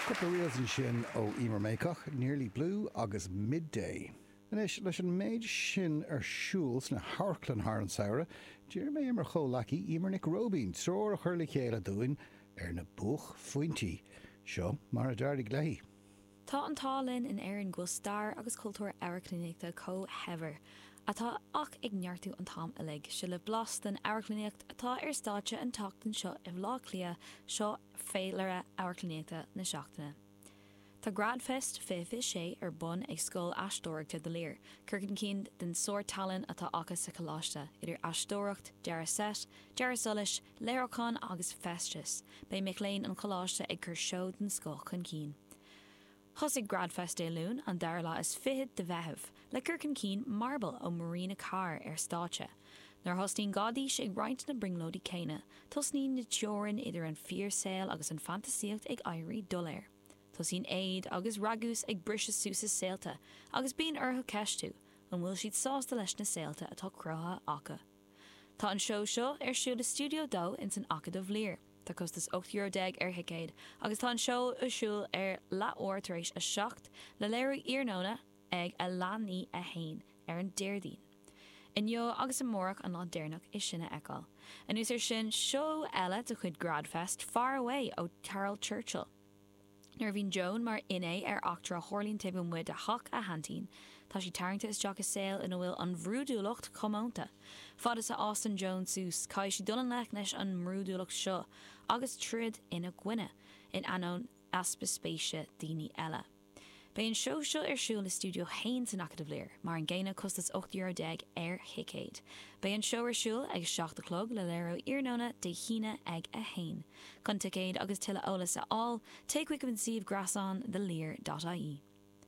Couple of reels in sin ó Emer Maycock, Nearly Blue agus Midday. And leis an méid sin siúls na Harclan Haran Saura, Dír mé Emer Cho Lackey, Emer Nick Robin, Sror a Churli Chéile Dúin, na Buch Fuinti. Seo, mar a Dardy Glahi. Tá an tálinn in Éireann go star agus cultúr Airclíneachta co-hever. Atá ach ag neartú an tám alig, se le blas den Airclíneacht atá státe an tachtan seo I bhlá clia seo féilere Airclíneachta na seachtaine. Tá Gradfest sé bun ag scóil Aistóireachta de Léir, Curcan cín den sór talan atá achas sa choláiste, idir Aistóireacht, Deara Set, Deara Solis, Léireachán agus Festus, bei Michléin an choláiste ag cur seo den scóil chun cín. Thosig Gradfest lún an darla is fihid de bheitheh, le Curcan cín marble ó Marina Carr státe. Nar hostín gadís ag roint na bringlódí céine, tosnín na teorin idir an fíorsail agus an fantasíocht ag airí doléir. Tosín éid agus ragus ag brise súsa saolta, agus bíon ortha ceistú, an bhfuil siad sásta leis na saolta atá crutha acha. Tá an seo siúil Studio Dó in san acha do bhléir. Tá costas €8 hicéid, agus tá an seo siúil la óir tar éis a seacht le léir iarnóna ag a lánaí a hain an déirdín. Inniu agus an mórach an lá déirnach is sinna eáil. An ús sin seo eile de chud Gradfest far away ó Carol Churchill. Nar bhín Joan mar iné achtra Horlín tibh muid a hach a hantín, tá sí taringta is deach a saoil ina bhfuil an mhrúdúlacht cománta. Fad is a Austin Jones sús, cai sí dul an leithneis an mhrúdúlacht seo, agus trid ina gcuine, in anón aspaspéise daoine eile. Bei an seo siúil Studio Hain san Aca Bhléir, mar an ggéine costas €8 hicéid. Bei an seo siúil ag 7 le léirú iarnóna de híine ag a hain. Chun ticéid agus tuile ólas a all, take quick and see grasán de lir.ie.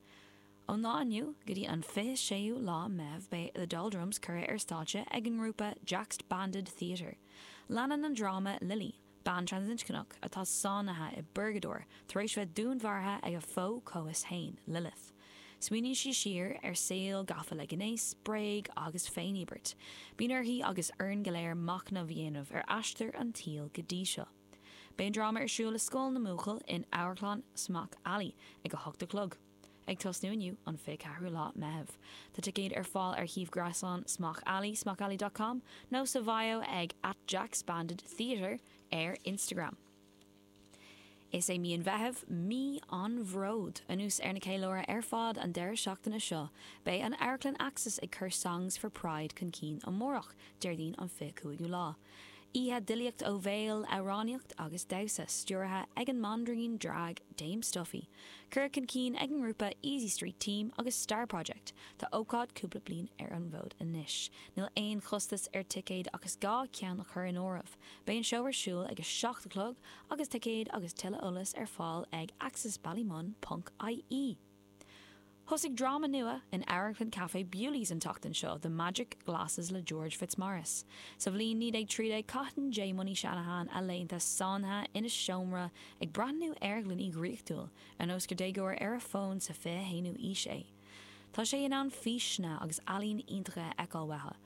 Ó ná aniu, go dtí an 26 lá meh bei the Doldrums cur státe ag an grúpa Jack's Banded Theatre. Leanan an drama Lily, band Transinchcanach atá sánathe I Burgador, taréis bheith dúnmhartha ag a fó coas hain, Lilith. Sweeney si siar saoil gafa le gnééis, breig agus féinibert. Bín hí agus galéir machna bhíanamh aistir an tíal go dtí seo. Bein drama siúil scóil na múchail in Airclan Smach Alley ag go 8 ag tosnú aniu an 5 lá meh. Tá ticéad fáil híomh grasán Smach Alley, smachalley.com, nó sa bhaio ag @Jack's Banded Theatre Instagram. Is é míon bheitheh mí an bhród anús na céilóra fád an deir seachtainna seo, bei an Airclan Access ag cur Songs for Pride chun cín an mórach, deirdín an 5 lá. Ihe diliacht ó bhéal aráníocht agus dausa stúrathe ag an Mandarin drag Dame Stuffy. Cur chun cín ag an grúpa Easy Street Team agus Star Project, tá ócád cúpla blin an bhód inis. Níl aon chustas ticéad agus gá cean chur in óramh. Bei an seoir siúil ag 7 agus ticéad agus tuile olalas fáil ag accessballymun.ie. Thosig drama nua in Airclan Cafe Bewley's an tachtan seo, The Magic Glasses le George Fitzmaurice. Sa bhlín ní ag tríd Cotton J. Money Shanahan a léonnta sánha ina seomra ag brandnú airglan í gríochtúil, an oscar dégóir a fón sa fé héanú sé. Tá sé in an físna agus alín intre eáilwetha,